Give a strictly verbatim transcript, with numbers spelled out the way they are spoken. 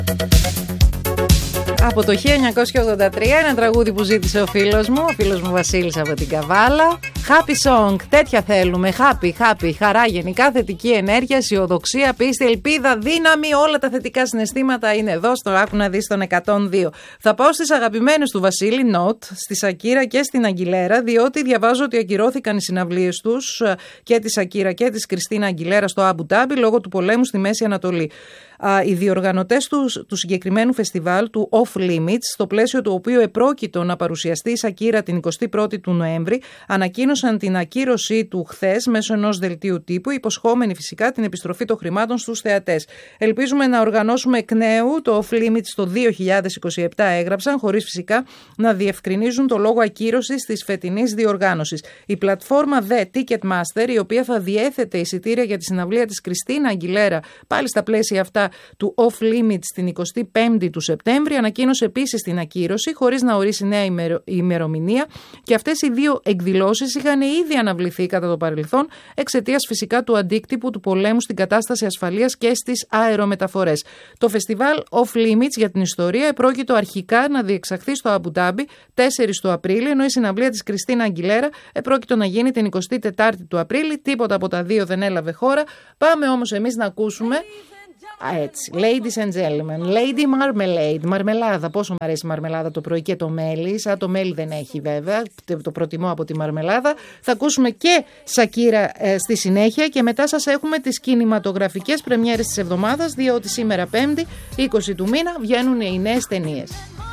Από το χίλια εννιακόσια ογδόντα τρία, ένα τραγούδι που ζήτησε ο φίλος μου, ο φίλος μου Βασίλης από την Καβάλα. Happy song, τέτοια θέλουμε. Happy, happy, χαρά, γενικά θετική ενέργεια, αισιοδοξία, πίστη, ελπίδα, δύναμη. Όλα τα θετικά συναισθήματα είναι εδώ, στο άκου να δεις τον εκατόν δύο. Θα πάω στις αγαπημένες του Βασίλη, Νοτ, στη Σακύρα και στην Αγγιλέρα, διότι διαβάζω ότι ακυρώθηκαν οι συναυλίες τους και τη Σακύρα και της Κριστίνα Αγγιλέρα στο Αμπου Ντάμπι λόγω του πολέμου στη Μέση Ανατολή. Οι διοργανωτές του, του συγκεκριμένου φεστιβάλ, του Off Limits, στο πλαίσιο του οποίου επρόκειτο να παρουσιαστεί η Σακύρα την εικοστή πρώτη του Νοέμβρη, ανακοίνωσαν την ακύρωσή του χθες μέσω ενός δελτίου τύπου, υποσχόμενοι φυσικά την επιστροφή των χρημάτων στους θεατές. Ελπίζουμε να οργανώσουμε εκ νέου το Off Limits το δύο χιλιάδες είκοσι επτά, έγραψαν, χωρίς φυσικά να διευκρινίζουν το λόγο ακύρωσης της φετινής διοργάνωσης. Η πλατφόρμα The Ticketmaster, η οποία θα διέθετε εισιτήρια για τη συναυλία της Κριστίνα Αγγιλέρα, πάλι στα πλαίσια αυτά του Off Limits την εικοστή πέμπτη του Σεπτέμβρη, ανακοίνωσε επίσης την ακύρωση χωρίς να ορίσει νέα ημερο... ημερομηνία, και αυτές οι δύο εκδηλώσεις είχαν ήδη αναβληθεί κατά το παρελθόν εξαιτίας φυσικά του αντίκτυπου του πολέμου στην κατάσταση ασφαλείας και στις αερομεταφορές. Το φεστιβάλ Off Limits, για την ιστορία, επρόκειτο αρχικά να διεξαχθεί στο Αμπου Ντάμπι τέσσερις του Απρίλη, ενώ η συναυλία της Κριστίνα Αγγιλέρα επρόκειτο να γίνει την εικοστή τέταρτη του Απρίλη. Τίποτα από τα δύο δεν έλαβε χώρα. Πάμε όμως εμείς να ακούσουμε. Έτσι, ladies and gentlemen, Lady Marmalade, μαρμελάδα. Πόσο μου αρέσει η μαρμελάδα το πρωί και το μέλι. Σαν το μέλι δεν έχει βέβαια, το προτιμώ από τη μαρμελάδα. Θα ακούσουμε και Σακύρα ε, στη συνέχεια, και μετά σας έχουμε τις κινηματογραφικές πρεμιέρες της εβδομάδας, διότι σήμερα Πέμπτη, είκοσι του μήνα, βγαίνουν οι νέες ταινίες.